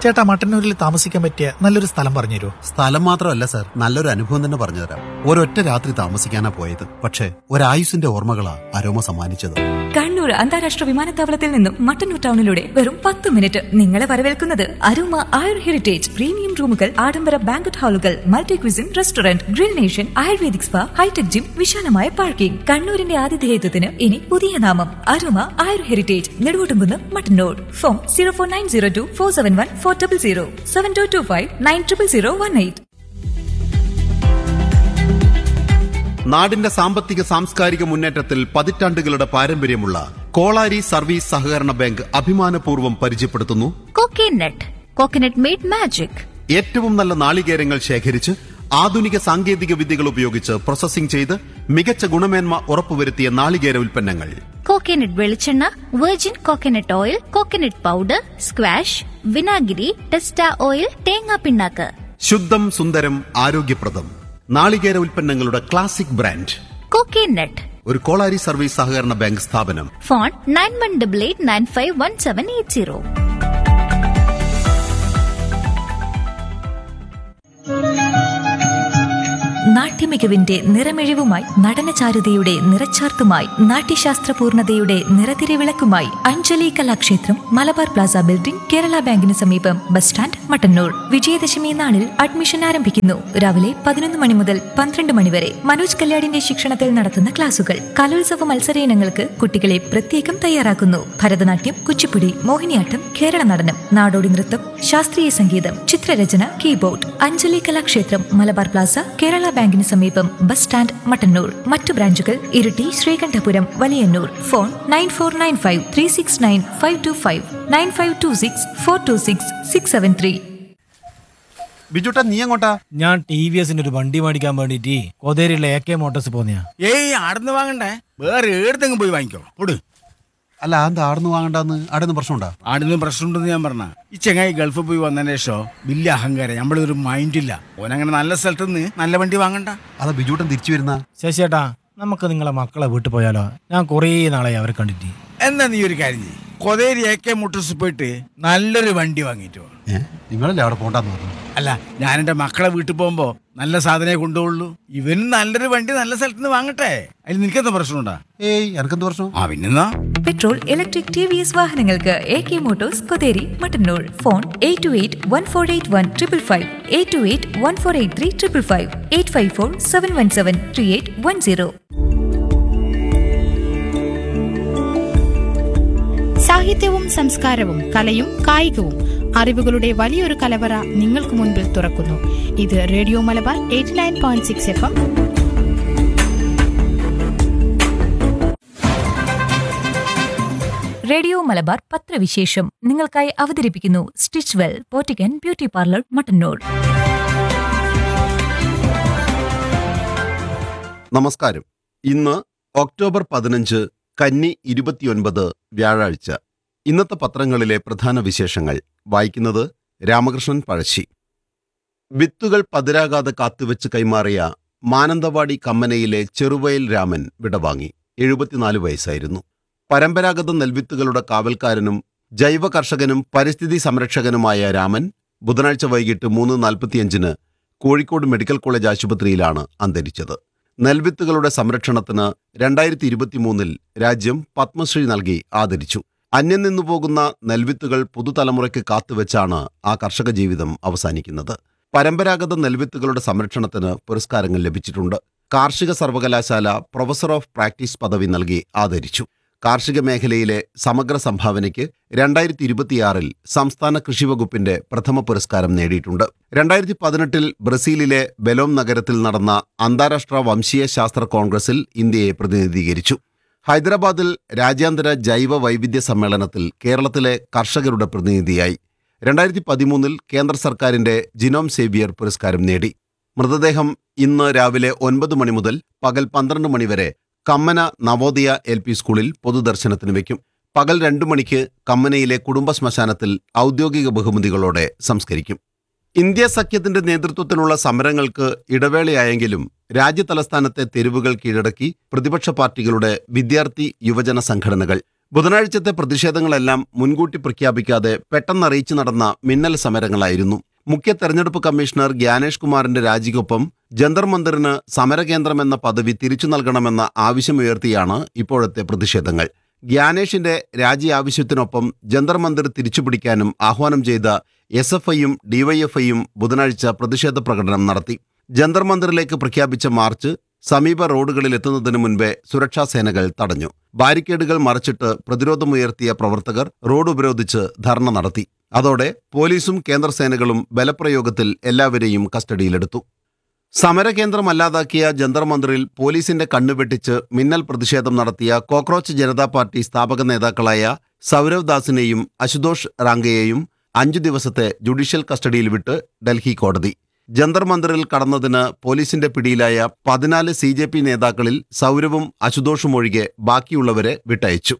ചേട്ടാ, മട്ടന്നൂരിൽ താമസിക്കാൻ പറ്റിയ നല്ലൊരു സ്ഥലം പറഞ്ഞുതരുമോ? സ്ഥലം മാത്രമല്ല സാർ, നല്ലൊരു അനുഭവം തന്നെ പറഞ്ഞുതരാം. ഒരൊറ്റ രാത്രി താമസിക്കാനാ പോയത്, പക്ഷേ ഒരായുസിന്റെ ഓർമ്മകളാ അരോമ സമ്മാനിച്ചത്. കണ്ണൂർ അന്താരാഷ്ട്ര വിമാനത്താവളത്തിൽ നിന്നും മട്ടന്നൂർ ടൗണിലൂടെ വെറും 10 മിനിറ്റ് നിങ്ങളെ വരവേൽക്കുന്നത് അരോമ ആയുർ ഹെറിറ്റേജ്. പ്രീമിയം റൂമുകൾ, ആഡംബര banquet ഹാളുകൾ, multi cuisine restaurant, grill nation, ayurvedic spa, hi tech gym, വിശാലമായ പാർക്കിംഗ്. കണ്ണൂരിന്റെ ആതിഥേയത്വത്തിന് ഇനി പുതിയ നാമം അരോമ ആയുർ ഹെറിറ്റേജ്, നെടുവോട്ടുംകുന്ന്, മട്ടന്നൂർ. ഫോൺ 04902-471-400, 7225-900018. നാടിന്റെ സാമ്പത്തിക സാംസ്കാരിക മുന്നേറ്റത്തിൽ പതിറ്റാണ്ടുകളുടെ പാരമ്പര്യമുള്ള കോളാരി സർവീസ് സഹകരണ ബാങ്ക് അഭിമാനപൂർവ്വം പരിചയപ്പെടുത്തുന്നു കോക്കനട്ട് മെയ്ഡ് മാജിക്. ഏറ്റവും നല്ല നാളികേരങ്ങൾ ശേഖരിച്ച് ആധുനിക സാങ്കേതിക വിദ്യകൾ ഉപയോഗിച്ച് പ്രോസസ്സിംഗ് ചെയ്ത് മികച്ച ഗുണമേന്മ ഉറപ്പുവരുത്തിയ നാളികേര ഉൽപ്പന്നങ്ങൾ. കോക്കനട്ട് വെളിച്ചെണ്ണ, virgin coconut oil, coconut powder, squash, വിനാഗിരി, ടെസ്റ്റ ഓയിൽ, തേങ്ങാ പിണ്ണാക്ക്. ശുദ്ധം, സുന്ദരം, ആരോഗ്യപ്രദം നാളികേര ഉൽപ്പന്നങ്ങളുടെ ക്ലാസിക് ബ്രാൻഡ് കോക്കനട്ട്. ഒരു കോളാരി സർവീസ് സഹകരണ ബാങ്ക് സ്ഥാപനം. Phone 9188951780. നാട്യമികവിന്റെ നിറമെഴിവുമായി, നടനചാരുതയുടെ നിറച്ചാർത്തുമായി, നാട്യശാസ്ത്ര പൂർണ്ണതയുടെ നിറതിരിവിളക്കുമായി Anjali Kalakshetra, Malabar Plaza building, Kerala ബാങ്കിന് സമീപം, ബസ് സ്റ്റാൻഡ്, മട്ടന്നൂർ. വിജയദശമി നാളിൽ അഡ്മിഷൻ ആരംഭിക്കുന്നു. രാവിലെ 11 മണി മുതൽ 12 മണി വരെ. മനോജ് കല്യാടിന്റെ ശിക്ഷണത്തിൽ നടത്തുന്ന ക്ലാസുകൾ. കലോത്സവ മത്സര ഇനങ്ങൾക്ക് കുട്ടികളെ പ്രത്യേകം തയ്യാറാക്കുന്നു. ഭരതനാട്യം, കുച്ചിപ്പുടി, മോഹിനിയാട്ടം, കേരള നടനം, നാടോടി നൃത്തം, ശാസ്ത്രീയ സംഗീതം, ചിത്രരചന, കീബോർഡ്. അഞ്ജലി കലാക്ഷേത്രം, മലബാർ പ്ലാസ, കേരള ബാങ്കിന് സമീപം, ബസ് സ്റ്റാൻഡ്, മട്ടന്നൂർ. മറ്റു ബ്രാഞ്ചുകൾ ഇരിട്ടി, ശ്രീകണ്ഠപുരം, വലിയന്നൂർ. ഫോൺ 9495369525, 9526426673. ബിജുട്ടാ, നീ എങ്ങോട്ടാ? ഞാൻ TVS ഒരു വണ്ടി മേടിക്കാൻ വേണ്ടിട്ട് കോതേരിയിലെ AK മോട്ടോഴ്സ് പോന്നെയാ. ഏയ്, ആടുന്ന് വാങ്ങണ്ടേ, വേറെ ഏടത്തെങ്കിലും പോയി വാങ്ങിക്കോ. ഓട്. അല്ല, എന്താ ആടുന്ന് വാങ്ങണ്ടെന്ന്? ആടുന്ന് പ്രശ്നമുണ്ടാ? ആടുന്ന് പ്രശ്നമുണ്ടെന്ന് ഞാൻ പറഞ്ഞ. ഈ ചെങ്ങായി ഗൾഫിൽ പോയി വന്നതിന് ശേഷം വലിയ അഹങ്കാരം, നമ്മളൊരു മൈൻഡില്ല. ഓനങ്ങനെ നല്ല സ്ഥലത്ത് നിന്ന് നല്ല വണ്ടി വാങ്ങണ്ട. അതാ ബിജുട്ടൻ തിരിച്ചു വരുന്ന. ശശിയേട്ടാ, നമുക്ക് നിങ്ങളെ മക്കളെ വീട്ടിൽ പോയാലോ? ഞാൻ കുറേ നാളായി അവരെ കണ്ടിട്ട്. എന്നാ നീ ഒരു കാര്യം ചെയ്യ്, കൊതേരി AK മോട്ടോഴ്സ് പോയിട്ട് നല്ലൊരു വണ്ടി വാങ്ങിയിട്ട് വാ. നിങ്ങളല്ലേ അവിടെ പോണ്ടെന്ന് പറഞ്ഞു? അല്ല, ഞാൻ എന്റെ മക്കളെ വീട്ടിൽ പോകുമ്പോ നല്ല സാധനമേ കൊണ്ടുപോകുള്ളൂ. ഇവനും നല്ലൊരു വണ്ടി നല്ല സ്ഥലത്ത് നിന്ന് വാങ്ങട്ടെ. അതിൽ നിനക്കെന്താ പ്രശ്നമുണ്ടാ? ഏയ്, എനക്കെന്ത് പ്രശ്നം? ആ, പിന്നെന്നാ. പെട്രോൾ, ഇലക്ട്രിക്, TVS വാഹനങ്ങൾക്ക് AK Motors, Kotheri, Mattannur. Phone 8281481555, 8281483555, 8547173810. സാഹിത്യവും സംസ്കാരവും കലയും കായികവും അറിവുകളുടെ വലിയൊരു കലവറ നിങ്ങൾക്ക് മുൻപിൽ തുറക്കുന്നു. ഇത് radio Malabar 89.6 FM. Radio Malabar പത്രവിശേഷം നിങ്ങൾക്കായി അവതരിപ്പിക്കുന്നു stitch well പോറ്റിക്കൻ beauty parlour, Mattannur. നമസ്കാരം. ഇന്ന് ഒക്ടോബർ 15, കന്നി 29, വ്യാഴാഴ്ച. ഇന്നത്തെ പത്രങ്ങളിലെ പ്രധാന വിശേഷങ്ങൾ വായിക്കുന്നത് രാമകൃഷ്ണൻ പഴശ്ശി. വിത്തുകൾ പതിരാകാതെ കാത്തുവെച്ച് കൈമാറിയ മാനന്തവാടി കമ്മനയിലെ ചെറുവയൽ രാമൻ വിടവാങ്ങി. 74 വയസ്സായിരുന്നു. പരമ്പരാഗത നെൽവിത്തുകളുടെ കാവൽക്കാരനും ജൈവ കർഷകനും പരിസ്ഥിതി സംരക്ഷകനുമായ രാമൻ ബുധനാഴ്ച വൈകിട്ട് 3:45 കോഴിക്കോട് മെഡിക്കൽ കോളേജ് ആശുപത്രിയിലാണ് അന്തരിച്ചത്. നെൽവിത്തുകളുടെ സംരക്ഷണത്തിന് 2023 രാജ്യം പത്മശ്രീ നൽകി ആദരിച്ചു. അന്യം നിന്നുപോകുന്ന നെൽവിത്തുകൾ പുതുതലമുറയ്ക്ക് കാത്തുവെച്ചാണ് ആ കർഷക ജീവിതം അവസാനിക്കുന്നത്. പരമ്പരാഗത നെൽവിത്തുകളുടെ സംരക്ഷണത്തിന് പുരസ്കാരങ്ങൾ ലഭിച്ചിട്ടുണ്ട്. കാർഷിക സർവകലാശാല പ്രൊഫസർ ഓഫ് പ്രാക്ടീസ് പദവി നൽകി ആദരിച്ചു. കാർഷിക മേഖലയിലെ സമഗ്ര സംഭാവനയ്ക്ക് 2026 സംസ്ഥാന കൃഷിവകുപ്പിന്റെ പ്രഥമ പുരസ്കാരം നേടിയിട്ടുണ്ട്. 2018 ബ്രസീലിലെ ബെലോം നഗരത്തിൽ നടന്ന അന്താരാഷ്ട്ര വംശീയ ശാസ്ത്ര കോൺഗ്രസിൽ ഇന്ത്യയെ പ്രതിനിധീകരിച്ചു. ഹൈദരാബാദിൽ രാജ്യാന്തര ജൈവ വൈവിധ്യ സമ്മേളനത്തിൽ കേരളത്തിലെ കർഷകരുടെ പ്രതിനിധിയായി. 2013 കേന്ദ്ര സർക്കാരിന്റെ ജിനോം സേവിയർ പുരസ്കാരം നേടി. മൃതദേഹം ഇന്ന് രാവിലെ 9 മണി മുതൽ പകൽ 12 മണി വരെ കമ്മന നവോദയ LP സ്കൂളിൽ പൊതുദർശനത്തിന് വയ്ക്കും. പകൽ 2 മണിക്ക് കമ്മനയിലെ കുടുംബ ശ്മശാനത്തിൽ ഔദ്യോഗിക ബഹുമതികളോടെ സംസ്കരിക്കും. ഇന്ത്യ സഖ്യത്തിന്റെ നേതൃത്വത്തിലുള്ള സമരങ്ങൾക്ക് ഇടവേളയായെങ്കിലും രാജ്യതലസ്ഥാനത്തെ തെരുവുകൾ കീഴടക്കി പ്രതിപക്ഷ പാർട്ടികളുടെ വിദ്യാർത്ഥി യുവജന സംഘടനകൾ. ബുധനാഴ്ചത്തെ പ്രതിഷേധങ്ങളെല്ലാം മുൻകൂട്ടി പ്രഖ്യാപിക്കാതെ പെട്ടെന്നറിയിച്ചു നടന്ന മിന്നൽ സമരങ്ങളായിരുന്നു. മുഖ്യ തെരഞ്ഞെടുപ്പ് കമ്മീഷണർ ഗ്യാനേഷ് കുമാറിന്റെ രാജിക്കൊപ്പം ജന്തർ മന്ദിറിന് സമരകേന്ദ്രമെന്ന പദവി തിരിച്ചു നൽകണമെന്ന ആവശ്യമുയർത്തിയാണ് ഇപ്പോഴത്തെ പ്രതിഷേധങ്ങൾ. ഗ്യാനേഷിന്റെ രാജി ആവശ്യത്തിനൊപ്പം ജന്തർ മന്ദിർ തിരിച്ചുപിടിക്കാനും ആഹ്വാനം ചെയ്ത SFIയും DYFIയും ബുധനാഴ്ച പ്രതിഷേധ പ്രകടനം നടത്തി. ജന്തർ മന്ദിറിലേക്ക് പ്രഖ്യാപിച്ച മാർച്ച് സമീപ റോഡുകളിൽ എത്തുന്നതിന് മുൻപേ സുരക്ഷാ സേനകൾ തടഞ്ഞു. ബാരിക്കേഡുകൾ മറിച്ചിട്ട് പ്രതിരോധമുയർത്തിയ പ്രവർത്തകർ റോഡ് ഉപരോധിച്ച് ധർണ നടത്തി. അതോടെ പോലീസും കേന്ദ്രസേനകളും ബലപ്രയോഗത്തിൽ എല്ലാവരെയും കസ്റ്റഡിയിലെടുത്തു. സമരകേന്ദ്രമല്ലാതാക്കിയ ജന്തർ മന്ദിറിൽ പോലീസിന്റെ കണ്ണുവെട്ടിച്ച് മിന്നൽ പ്രതിഷേധം നടത്തിയ കോക്രോച്ച് ജനതാ പാർട്ടി സ്ഥാപക നേതാക്കളായ സൗരവ് ദാസിനെയും അശുതോഷ് റാങ്കയെയും 5 ദിവസത്തെ ജുഡീഷ്യൽ കസ്റ്റഡിയിൽ വിട്ട് ഡൽഹി കോടതി. ജന്തർ മന്ദിറിൽ കടന്നതിന് പോലീസിന്റെ പിടിയിലായ 14 CJP നേതാക്കളിൽ സൗരവും അശുതോഷും ഒഴികെ ബാക്കിയുള്ളവരെ വിട്ടയച്ചു.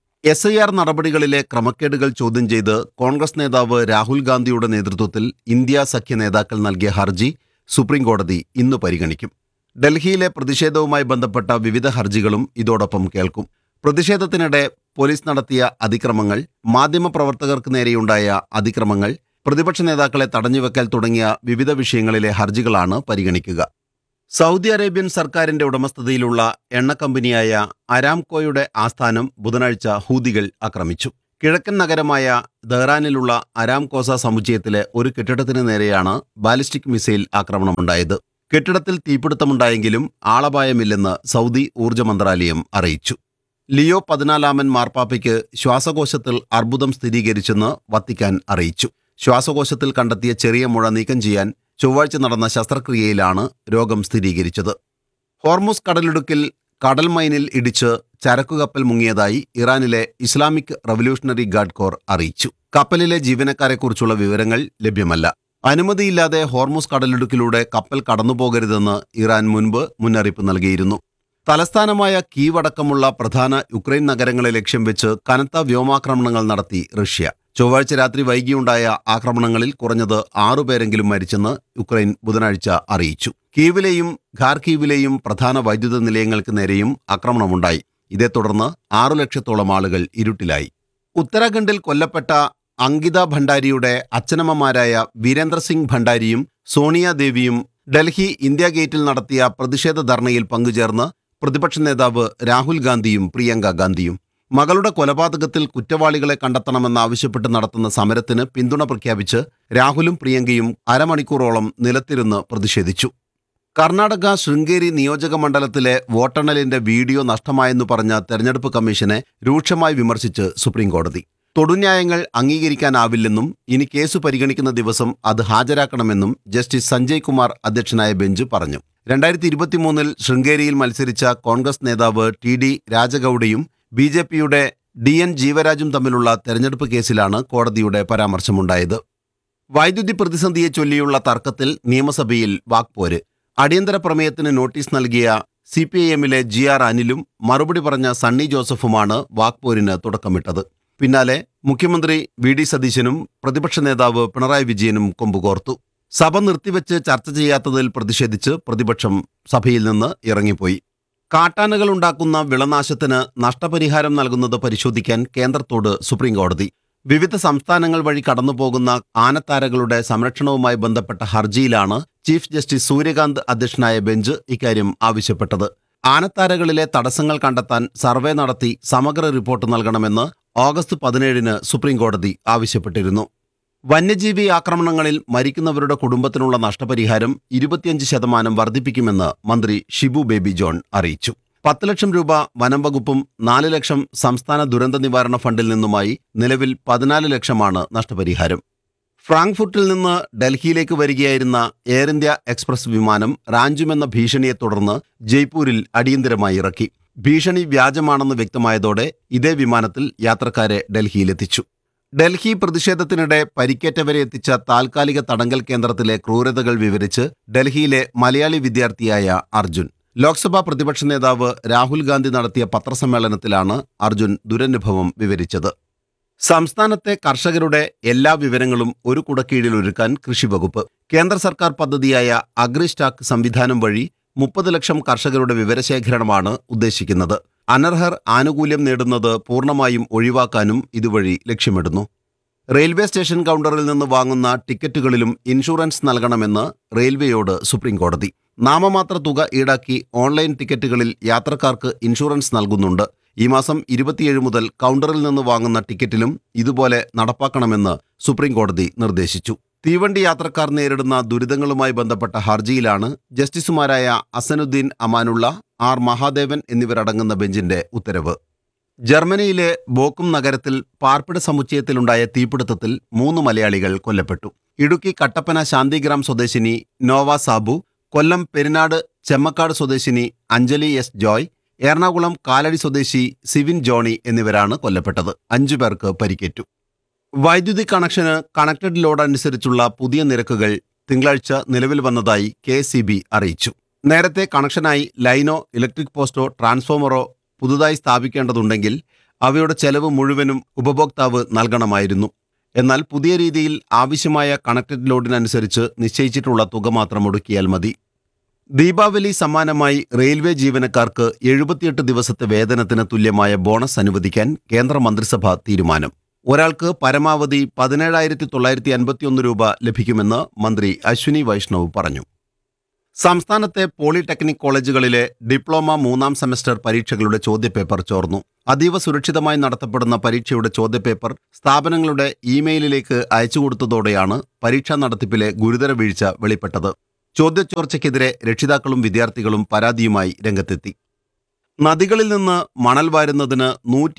SIR നടപടികളിലെ ക്രമക്കേടുകൾ ചോദ്യം ചെയ്ത് കോൺഗ്രസ് നേതാവ് രാഹുൽ ഗാന്ധിയുടെ നേതൃത്വത്തിൽ ഇന്ത്യ സഖ്യ നേതാക്കൾ നൽകിയ ഹർജി സുപ്രീംകോടതി ഇന്ന് പരിഗണിക്കും. ഡൽഹിയിലെ പ്രതിഷേധവുമായി ബന്ധപ്പെട്ട വിവിധ ഹർജികളും ഇതോടൊപ്പം കേൾക്കും. പ്രതിഷേധത്തിനിടെ പോലീസ് നടത്തിയ അതിക്രമങ്ങൾ, മാധ്യമപ്രവർത്തകർക്ക് നേരെയുണ്ടായ അതിക്രമങ്ങൾ, പ്രതിപക്ഷ നേതാക്കളെ തടഞ്ഞുവെക്കൽ തുടങ്ങിയ വിവിധ വിഷയങ്ങളിലെ ഹർജികളാണ് പരിഗണിക്കുക. സൗദി അറേബ്യൻ സർക്കാരിന്റെ ഉടമസ്ഥതയിലുള്ള എണ്ണക്കമ്പനിയായ അരാംകോയുടെ ആസ്ഥാനം ബുധനാഴ്ച ഹൂതികൾ ആക്രമിച്ചു. കിഴക്കൻ നഗരമായ ദഹ്റാനിലുള്ള അരാംകോസ സമുച്ചയത്തിലെ ഒരു കെട്ടിടത്തിന് നേരെയാണ് ബാലിസ്റ്റിക് മിസൈൽ ആക്രമണമുണ്ടായത്. കെട്ടിടത്തിൽ തീപിടുത്തമുണ്ടായെങ്കിലും ആളപായമില്ലെന്ന് സൗദി ഊർജ്ജ മന്ത്രാലയം അറിയിച്ചു. ലിയോ 14 മാർപ്പാപ്പയ്ക്ക് ശ്വാസകോശത്തിൽ അർബുദം സ്ഥിരീകരിച്ചെന്ന് വത്തിക്കാൻ അറിയിച്ചു. ശ്വാസകോശത്തിൽ കണ്ടെത്തിയ ചെറിയ മുഴ നീക്കം ചെയ്യാൻ ചൊവ്വാഴ്ച നടന്ന ശസ്ത്രക്രിയയിലാണ് രോഗം സ്ഥിരീകരിച്ചത്. ഹോർമുസ് കടലിടുക്കിൽ കടൽ മൈനിൽ ഇടിച്ച് ചരക്കുകപ്പൽ മുങ്ങിയതായി ഇറാനിലെ ഇസ്ലാമിക് റവല്യൂഷണറി ഗാർഡ് കോർ അറിയിച്ചു. കപ്പലിലെ ജീവനക്കാരെക്കുറിച്ചുള്ള വിവരങ്ങൾ ലഭ്യമല്ല. അനുമതിയില്ലാതെ ഹോർമുസ് കടലിടുക്കിലൂടെ കപ്പൽ കടന്നുപോകരുതെന്ന് ഇറാൻ മുൻപ് മുന്നറിയിപ്പ് നൽകിയിരുന്നു. തലസ്ഥാനമായ കീവടക്കമുള്ള പ്രധാന യുക്രൈൻ നഗരങ്ങളെ ലക്ഷ്യം വെച്ച് കനത്ത വ്യോമാക്രമണങ്ങൾ നടത്തി റഷ്യ. ചൊവ്വാഴ്ച രാത്രി വൈകിയുണ്ടായ ആക്രമണങ്ങളിൽ കുറഞ്ഞത് 6 പേരെങ്കിലും മരിച്ചെന്ന് യുക്രൈൻ ബുധനാഴ്ച അറിയിച്ചു. കീവിലെയും ഖാർക്കീവിലെയും പ്രധാന വൈദ്യുത നിലയങ്ങൾക്ക് നേരെയും ആക്രമണമുണ്ടായി. ഇതേ തുടർന്ന് 6 ലക്ഷത്തോളം ആളുകൾ ഇരുട്ടിലായി. ഉത്തരാഖണ്ഡിൽ കൊല്ലപ്പെട്ട അങ്കിത ഭണ്ഡാരിയുടെ അച്ഛനമ്മമാരായ വീരേന്ദ്ര സിംഗ് ഭണ്ഡാരിയും സോണിയ ദേവിയും ഡൽഹി ഇന്ത്യ ഗേറ്റിൽ നടത്തിയ പ്രതിഷേധ ധർണയിൽ പങ്കുചേർന്ന് പ്രതിപക്ഷ നേതാവ് രാഹുൽ ഗാന്ധിയും പ്രിയങ്ക ഗാന്ധിയും. മകളുടെ കൊലപാതകത്തിൽ കുറ്റവാളികളെ കണ്ടെത്തണമെന്നാവശ്യപ്പെട്ട് നടത്തുന്ന സമരത്തിന് പിന്തുണ പ്രഖ്യാപിച്ച് രാഹുലും പ്രിയങ്കയും അരമണിക്കൂറോളം നിലത്തിരുന്ന് പ്രതിഷേധിച്ചു. കർണാടക ശൃംഗേരി നിയോജക മണ്ഡലത്തിലെ വോട്ടെണ്ണലിന്റെ വീഡിയോ നഷ്ടമായെന്നു പറഞ്ഞ തെരഞ്ഞെടുപ്പ് കമ്മീഷനെ രൂക്ഷമായി വിമർശിച്ച് സുപ്രീംകോടതി. തൊടുന്യായങ്ങൾ അംഗീകരിക്കാനാവില്ലെന്നും ഇനി കേസ് പരിഗണിക്കുന്ന ദിവസം അത് ഹാജരാക്കണമെന്നും ജസ്റ്റിസ് സഞ്ജയ് കുമാർ അധ്യക്ഷനായ ബെഞ്ച് പറഞ്ഞു. 2023 ശൃംഗേരിയിൽ മത്സരിച്ച കോൺഗ്രസ് നേതാവ് TD രാജഗൌഡയും BJPയുടെ DN ജീവരാജും തമ്മിലുള്ള തെരഞ്ഞെടുപ്പ് കേസിലാണ് കോടതിയുടെ പരാമർശമുണ്ടായത്. വൈദ്യുതി പ്രതിസന്ധിയെ ചൊല്ലിയുള്ള തർക്കത്തിൽ നിയമസഭയിൽ വാക്പോര്. അടിയന്തര പ്രമേയത്തിന് നോട്ടീസ് നൽകിയ CPIMലെ GR അനിലും മറുപടി പറഞ്ഞ സണ്ണി ജോസഫുമാണ് വാക്പോരിന് തുടക്കമിട്ടത്. പിന്നാലെ മുഖ്യമന്ത്രി VD സതീശനും പ്രതിപക്ഷ നേതാവ് പിണറായി വിജയനും കൊമ്പുകോർത്തു. സഭ നിർത്തിവെച്ച് ചർച്ച ചെയ്യാത്തതിൽ പ്രതിഷേധിച്ച് പ്രതിപക്ഷം സഭയിൽ നിന്ന് ഇറങ്ങിപ്പോയി. കാട്ടാനകൾ ഉണ്ടാക്കുന്ന വിളനാശത്തിന് നഷ്ടപരിഹാരം നൽകുന്നത് പരിശോധിക്കാൻ കേന്ദ്രത്തോട് സുപ്രീംകോടതി. വിവിധ സംസ്ഥാനങ്ങൾ വഴി കടന്നുപോകുന്ന ആനത്താരകളുടെ സംരക്ഷണവുമായി ബന്ധപ്പെട്ട ഹർജിയിലാണ് ചീഫ് ജസ്റ്റിസ് സൂര്യകാന്ത് അധ്യക്ഷനായ ബെഞ്ച് ഇക്കാര്യം ആവശ്യപ്പെട്ടത്. ആനത്താരകളിലെ തടസ്സങ്ങൾ കണ്ടെത്താൻ സർവേ നടത്തി സമഗ്ര റിപ്പോർട്ട് നൽകണമെന്ന് ഓഗസ്റ്റ് 17 സുപ്രീംകോടതി ആവശ്യപ്പെട്ടിരുന്നു. വന്യജീവി ആക്രമണങ്ങളിൽ മരിക്കുന്നവരുടെ കുടുംബത്തിനുള്ള നഷ്ടപരിഹാരം 25% വർദ്ധിപ്പിക്കുമെന്ന് മന്ത്രി ഷിബു ബേബി ജോൺ അറിയിച്ചു. 10 ലക്ഷം രൂപ വനം വകുപ്പും 4 ലക്ഷം സംസ്ഥാന ദുരന്ത നിവാരണ ഫണ്ടിൽ നിന്നുമായി നിലവിൽ 14 ലക്ഷമാണ് നഷ്ടപരിഹാരം. ഫ്രാങ്ക്ഫുർട്ടിൽ നിന്ന് ഡൽഹിയിലേക്ക് വരികയായിരുന്ന എയർ ഇന്ത്യ എക്സ്പ്രസ് വിമാനം റാഞ്ചുമെന്ന ഭീഷണിയെ തുടർന്ന് ജയ്പൂരിൽ അടിയന്തരമായി ഇറക്കി. ഭീഷണി വ്യാജമാണെന്ന് വ്യക്തമായതോടെ ഇതേ വിമാനത്തിൽ യാത്രക്കാരെ ഡൽഹിയിലെത്തിച്ചു. ഡൽഹി പ്രതിഷേധത്തിനിടെ പരിക്കേറ്റവരെ എത്തിച്ച താൽക്കാലിക തടങ്കൽ കേന്ദ്രത്തിലെ ക്രൂരതകൾ വിവരിച്ച് ഡൽഹിയിലെ മലയാളി വിദ്യാർത്ഥിയായ അർജുൻ. ലോക്സഭാ പ്രതിപക്ഷ നേതാവ് രാഹുൽ ഗാന്ധി നടത്തിയ പത്രസമ്മേളനത്തിലാണ് അർജുൻ ദുരനുഭവം വിവരിച്ചത്. സംസ്ഥാനത്തെ കർഷകരുടെ എല്ലാ വിവരങ്ങളും ഒരു കുടക്കീഴിൽ ഒരുക്കാൻ കൃഷിവകുപ്പ്. കേന്ദ്ര സർക്കാർ പദ്ധതിയായ അഗ്രി സ്റ്റാക്ക് സംവിധാനം വഴി 30 ലക്ഷം കർഷകരുടെ വിവരശേഖരണമാണ് ഉദ്ദേശിക്കുന്നത്. അനർഹർ ആനുകൂല്യം നേടുന്നത് പൂർണ്ണമായും ഒഴിവാക്കാനും ഇതുവഴി ലക്ഷ്യമിടുന്നു. റെയിൽവേ സ്റ്റേഷൻ കൗണ്ടറിൽ നിന്ന് വാങ്ങുന്ന ടിക്കറ്റുകളിലും ഇൻഷുറൻസ് നൽകണമെന്ന് റെയിൽവേയോട് സുപ്രീംകോടതി. നാമമാത്ര തുക ഈടാക്കി ഓൺലൈൻ ടിക്കറ്റുകളിൽ യാത്രക്കാർക്ക് ഇൻഷുറൻസ് നൽകുന്നുണ്ട്. ഈ മാസം 27 മുതൽ കൗണ്ടറിൽ നിന്ന് വാങ്ങുന്ന ടിക്കറ്റിലും ഇതുപോലെ നടപ്പാക്കണമെന്ന് സുപ്രീംകോടതി നിർദ്ദേശിച്ചു. തീവണ്ടി യാത്രക്കാർ നേരിടുന്ന ദുരിതങ്ങളുമായി ബന്ധപ്പെട്ട ഹർജിയിലാണ് ജസ്റ്റിസുമാരായ അസനുദ്ദീൻ അമാനുള്ള, ആർ മഹാദേവൻ എന്നിവരടങ്ങുന്ന ബെഞ്ചിന്റെ ഉത്തരവ്. ജർമ്മനിയിലെ ബോക്കും നഗരത്തിൽ പാർപ്പിട സമുച്ചയത്തിലുണ്ടായ തീപിടുത്തത്തിൽ 3 മലയാളികൾ കൊല്ലപ്പെട്ടു. ഇടുക്കി കട്ടപ്പന ശാന്തിഗ്രാം സ്വദേശിനി നോവ സാബു, കൊല്ലം പെരിനാട് ചെമ്മക്കാട് സ്വദേശിനി അഞ്ജലി എസ് ജോയ്, എറണാകുളം കാലടി സ്വദേശി സിവിൻ ജോണി എന്നിവരാണ് കൊല്ലപ്പെട്ടത്. 5 പേർക്ക് പരിക്കേറ്റു. വൈദ്യുതി കണക്ഷന് കണക്റ്റഡ് ലോഡ് അനുസരിച്ചുള്ള പുതിയ നിരക്കുകൾ തിങ്കളാഴ്ച നിലവിൽ വന്നതായി KSEB അറിയിച്ചു. നേരത്തെ കണക്ഷനായി ലൈനോ, ഇലക്ട്രിക് പോസ്റ്റോ, ട്രാൻസ്ഫോമറോ പുതുതായി സ്ഥാപിക്കേണ്ടതുണ്ടെങ്കിൽ അവയുടെ ചെലവ് മുഴുവനും ഉപഭോക്താവ് നൽകണമായിരുന്നു. എന്നാൽ പുതിയ രീതിയിൽ ആവശ്യമായ കണക്റ്റഡ് ലോഡിനനുസരിച്ച് നിശ്ചയിച്ചിട്ടുള്ള തുക മാത്രം ഒടുക്കിയാൽ മതി. ദീപാവലി സമ്മാനമായി റെയിൽവേ ജീവനക്കാർക്ക് 78 ദിവസത്തെ വേതനത്തിന് തുല്യമായ ബോണസ് അനുവദിക്കാൻ കേന്ദ്ര മന്ത്രിസഭ തീരുമാനം. ഒരാൾക്ക് പരമാവധി 17,951 രൂപ ലഭിക്കുമെന്ന് മന്ത്രി അശ്വിനി വൈഷ്ണവ് പറഞ്ഞു. സംസ്ഥാനത്തെ പോളിടെക്നിക് കോളേജുകളിലെ ഡിപ്ലോമ 3ാം സെമസ്റ്റർ പരീക്ഷകളുടെ ചോദ്യപേപ്പർ ചോർന്നു. അതീവ സുരക്ഷിതമായി നടത്തപ്പെടുന്ന പരീക്ഷയുടെ ചോദ്യപേപ്പർ സ്ഥാപനങ്ങളുടെ ഇമെയിലിലേക്ക് അയച്ചുകൊടുത്തതോടെയാണ് പരീക്ഷാ നടത്തിപ്പിലെ ഗുരുതര വീഴ്ച വെളിപ്പെട്ടത്. ചോദ്യച്ചോർച്ചയ്ക്കെതിരെ രക്ഷിതാക്കളും വിദ്യാർത്ഥികളും പരാതിയുമായി രംഗത്തെത്തി. നദികളിൽ നിന്ന് മണൽ വാരുന്നതിന്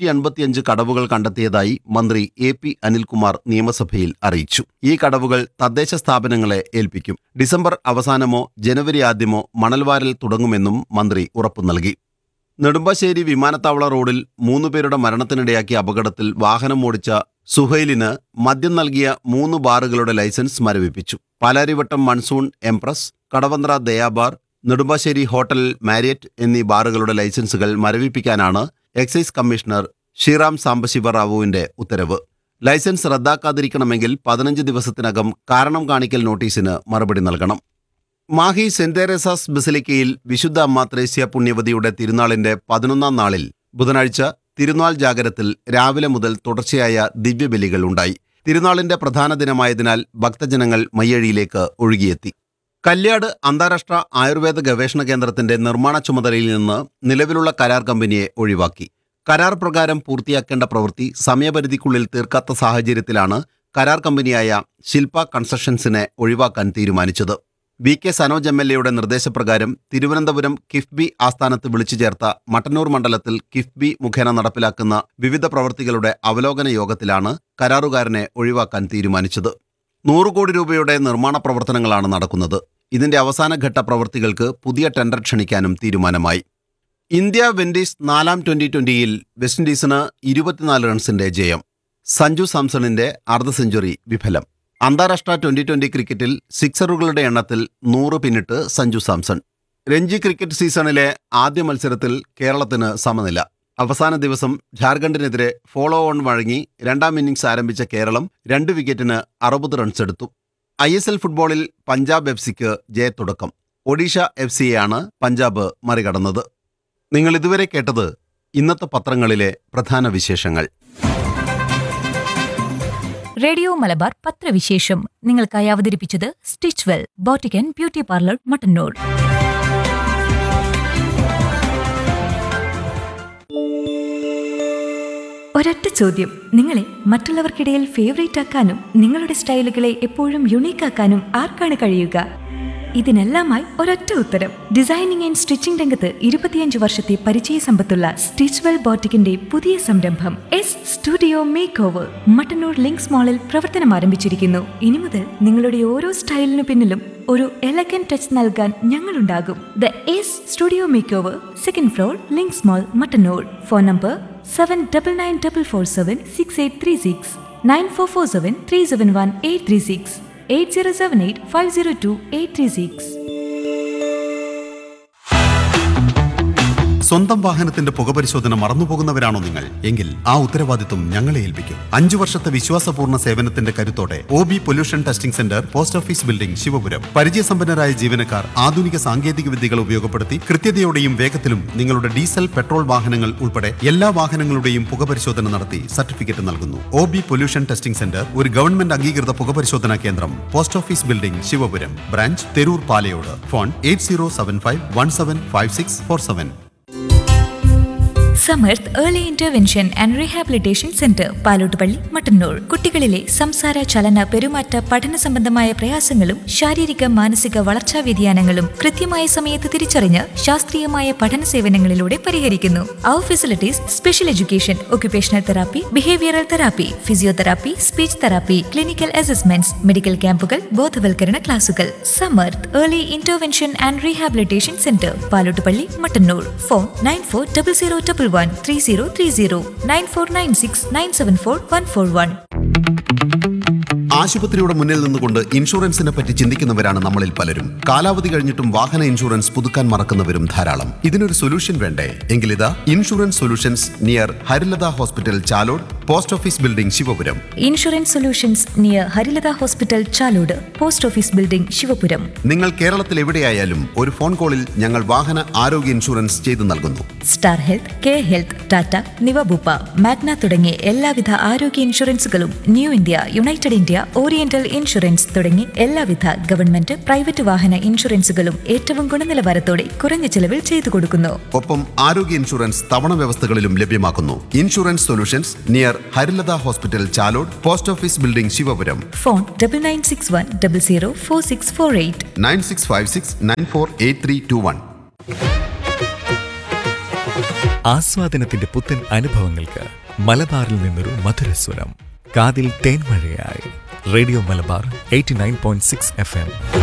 155 കടവുകൾ കണ്ടെത്തിയതായി മന്ത്രി AP അനിൽകുമാർ നിയമസഭയിൽ അറിയിച്ചു. ഈ കടവുകൾ തദ്ദേശ സ്ഥാപനങ്ങളെ ഏൽപ്പിക്കും. ഡിസംബർ അവസാനമോ ജനുവരി ആദ്യമോ മണൽവാരൽ തുടങ്ങുമെന്നും മന്ത്രി ഉറപ്പു നൽകി. നെടുമ്പാശ്ശേരി വിമാനത്താവള റോഡിൽ 3 പേരുടെ മരണത്തിനിടയാക്കിയ അപകടത്തിൽ വാഹനമോടിച്ച സുഹൈലിന് മദ്യം നൽകിയ 3 ബാറുകളുടെ licence മരവിപ്പിച്ചു. Palarivattom monsoon, empress, Kadavanthra ദയാബാർ, Nedumbassery hotel Marriott എന്നീ ബാറുകളുടെ ലൈസൻസുകൾ മരവിപ്പിക്കാനാണ് എക്സൈസ് കമ്മീഷണർ ശ്രീറാം സാംബശിവ റാവുവിന്റെ ഉത്തരവ്. ലൈസൻസ് റദ്ദാക്കാതിരിക്കണമെങ്കിൽ 15 ദിവസത്തിനകം കാരണം കാണിക്കൽ നോട്ടീസിന് മറുപടി നൽകണം. മാഹി സെന്റ് തെരേസാസ് ബസിലിക്കയിൽ വിശുദ്ധ അമ്മ ത്രേസ്യ പുണ്യവതിയുടെ തിരുനാളിന്റെ 11ാം നാളിൽ ബുധനാഴ്ച തിരുനാൾ ജാഗരത്തിൽ രാവിലെ മുതൽ തുടർച്ചയായ ദിവ്യബലികൾ ഉണ്ടായി. തിരുനാളിന്റെ പ്രധാന ദിനമായതിനാൽ ഭക്തജനങ്ങൾ മയ്യഴിയിലേക്ക് ഒഴുകിയെത്തി. കല്യാട് അന്താരാഷ്ട്ര ആയുർവേദ ഗവേഷണ കേന്ദ്രത്തിന്റെ നിർമ്മാണ ചുമതലയിൽ നിന്ന് നിലവിലുള്ള കരാർ കമ്പനിയെ ഒഴിവാക്കി. കരാർ പ്രകാരം പൂർത്തിയാക്കേണ്ട പ്രവൃത്തി സമയപരിധിക്കുള്ളിൽ തീർക്കാത്ത സാഹചര്യത്തിലാണ് കരാർ കമ്പനിയായ ശില്പ കൺസ്ട്രക്ഷൻസിനെ ഒഴിവാക്കാൻ തീരുമാനിച്ചത്. VK സനോജ് MLAയുടെ നിർദ്ദേശപ്രകാരം തിരുവനന്തപുരം കിഫ്ബി ആസ്ഥാനത്ത് വിളിച്ചു ചേർത്ത മട്ടന്നൂർ മണ്ഡലത്തിൽ കിഫ്ബി മുഖേന നടപ്പിലാക്കുന്ന വിവിധ പ്രവൃത്തികളുടെ അവലോകന യോഗത്തിലാണ് കരാറുകാരനെ ഒഴിവാക്കാൻ തീരുമാനിച്ചത്. 100 കോടി രൂപയുടെ നിർമ്മാണ പ്രവർത്തനങ്ങളാണ് നടക്കുന്നത്. ഇതിന്റെ അവസാനഘട്ട പ്രവൃത്തികൾക്ക് പുതിയ ടെൻഡർ ക്ഷണിക്കാനും തീരുമാനമായി. ഇന്ത്യ വെൻഡീസ് 4ാം T20യിൽ വെസ്റ്റിൻഡീസിന് 24 റൺസിന്റെ ജയം. സഞ്ജു സാംസണിന്റെ അർദ്ധ സെഞ്ചുറി വിഫലം. അന്താരാഷ്ട്ര T20 ക്രിക്കറ്റിൽ സിക്സറുകളുടെ എണ്ണത്തിൽ 100 പിന്നിട്ട് സഞ്ജു സാംസൺ. രഞ്ജി ക്രിക്കറ്റ് സീസണിലെ ആദ്യ മത്സരത്തിൽ കേരളത്തിന് സമനില. അവസാന ദിവസം ഝാർഖണ്ഡിനെതിരെ ഫോളോ ഓൺ വഴങ്ങി 2ാം ഇന്നിംഗ്സ് ആരംഭിച്ച കേരളം 2 വിക്കറ്റിന് 60 റൺസ് എടുത്തു. ISL ഫുട്ബോളിൽ പഞ്ചാബ് FCക്ക് ജയത്തുടക്കം. ഒഡീഷ FCയെയാണ് പഞ്ചാബ് മറികടന്നത്. നിങ്ങൾ ഇതുവരെ കേട്ടത് ഇന്നത്തെ പത്രങ്ങളിലെ പ്രധാന വിശേഷങ്ങൾ. റേഡിയോ മലബാർ പത്രവിശേഷം നിങ്ങൾക്കായി അവതരിപ്പിച്ചത് stitch well boutique and beauty parlour Mattannur. ഒരൊറ്റ ചോദ്യം, നിങ്ങളെ മറ്റുള്ളവർക്കിടയിൽ ഫേവറേറ്റ് ആക്കാനും നിങ്ങളുടെ സ്റ്റൈലുകളെ എപ്പോഴും യുണീക്ക് ആക്കാനും ആർക്കാണ് കഴിയുക? ഇതിനെല്ലാമായി ഒരൊറ്റ ഉത്തരം. ഡിസൈനിങ് ആൻഡ് സ്റ്റിച്ചിംഗ് രംഗത്ത് 25 വർഷത്തെ പരിചയ സമ്പത്തുള്ള സ്റ്റിച്ച് വെൽ ബോട്ടിക്കിന്റെ പുതിയ സംരംഭം studio make over Mattannur links മാളിൽ പ്രവർത്തനം ആരംഭിച്ചിരിക്കുന്നു. ഇനി മുതൽ നിങ്ങളുടെ ഓരോ സ്റ്റൈലിനു പിന്നിലും ഒരു എലഗന്റ് ടച്ച് നൽകാൻ ഞങ്ങളുണ്ടാകും. The studio make over, 2nd floor, links mall, Mattannur. Phone number 7994476836, 9447371836, 8078502836. സ്വന്തം വാഹനത്തിന്റെ പുകപരിശോധന മറന്നുപോകുന്നവരാണോ നിങ്ങൾ? എങ്കിൽ ആ ഉത്തരവാദിത്വം ഞങ്ങളെ ഏൽപ്പിക്കും. 5 വർഷത്തെ വിശ്വാസപൂർണ്ണ സേവനത്തിന്റെ കരുത്തോടെ OB pollution testing centre, post office building, Sivapuram. പരിചയസമ്പന്നരായ ജീവനക്കാർ ആധുനിക സാങ്കേതിക വിദ്യകൾ ഉപയോഗപ്പെടുത്തി കൃത്യതയോടെയും വേഗത്തിലും നിങ്ങളുടെ ഡീസൽ, പെട്രോൾ വാഹനങ്ങൾ ഉൾപ്പെടെ എല്ലാ വാഹനങ്ങളുടെയും പുകപരിശോധന നടത്തി സർട്ടിഫിക്കറ്റ് നൽകുന്നു. OB പൊല്യൂഷൻ ടെസ്റ്റിംഗ് സെന്റർ ഒരു ഗവൺമെന്റ് അംഗീകൃത പുകപരിശോധനാ കേന്ദ്രം. Post office building, Sivapuram. Branch Theroor Palayode. Phone 8075175647. Samarth early intervention and rehabilitation centre, Palottupalli, Mattannur. കുട്ടികളിലെ സംസാര, ചലന, പെരുമാറ്റ, പഠന സംബന്ധമായ പ്രയാസങ്ങളും ശാരീരിക മാനസിക വളർച്ചാ വ്യതിയാനങ്ങളും കൃത്യമായ സമയത്ത് തിരിച്ചറിഞ്ഞ് ശാസ്ത്രീയമായ പഠന സേവനങ്ങളിലൂടെ പരിഹരിക്കുന്നു. അവർ facilities: special education, occupational therapy, behavioural therapy, physiotherapy, speech therapy, clinical assessments, medical ക്യാമ്പുകൾ, ബോധവൽക്കരണ ക്ലാസുകൾ. Samarth early intervention and rehabilitation centre, Palottupalli, Mattannur. Phone 9400113030 9496974141. ആശുപത്രിയുടെ മുന്നിൽ നിന്നുകൊണ്ട് ഇൻഷുറൻസിനെ പറ്റി ചിന്തിക്കുന്നവരാണ് നമ്മളിൽ പലരും. കാലാവധി കഴിഞ്ഞിട്ടും വാഹന ഇൻഷുറൻസ് പുതുക്കാൻ മറക്കുന്നവരും ധാരാളം. ഇതിനൊരു സൊല്യൂഷൻ വേണ്ടേ? എങ്കിലിതാ insurance solutions near Harilatha hospital, Chalode, post office building, Sivapuram. Insurance solutions near Harilatha hospital, Chalode, post office building, Sivapuram. നിങ്ങൾ കേരളത്തിൽ എവിടെയായാലും ഒരു ഫോൺ കോളിൽ ഞങ്ങൾ വാഹന ആരോഗ്യ ഇൻഷുറൻസ് ചെയ്തു നൽകുന്നു. Star health, K health, Tata, Niva Bupa, Magna തുടങ്ങിയ എല്ലാവിധ ആരോഗ്യ ഇൻഷുറൻസുകളും new India, United India, oriental insurance തുടങ്ങി എല്ലാവിധ ഗവൺമെന്റ്, പ്രൈവറ്റ് വാഹന ഇൻഷുറൻസുകളും ഏറ്റവും ഗുണനിലവാരത്തോടെ കുറഞ്ഞ ചെലവിൽ ചെയ്തു കൊടുക്കുന്നു. ഒപ്പം ആരോഗ്യ ഇൻഷുറൻസ് തവണ വ്യവസ്ഥകളിലും ലഭ്യമാക്കുന്നു. Insurance solutions near Harilatha hospital, Chalode, post office building, Sivapuram. Phone 9961004648 9656948321. ആസ്വാദനത്തിന്റെ പുത്തൻ അനുഭവങ്ങൾക്ക് മലബാറിൽ നിന്നൊരു മധുരസ്വരം. കാതിൽ തേൻമഴയായി റേഡിയോ മലബാർ 89.6 FM.